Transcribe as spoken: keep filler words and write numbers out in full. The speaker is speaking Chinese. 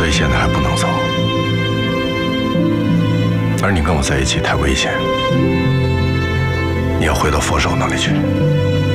所以现在还不能走。而你跟我在一起太危险，你要回到佛手那里去。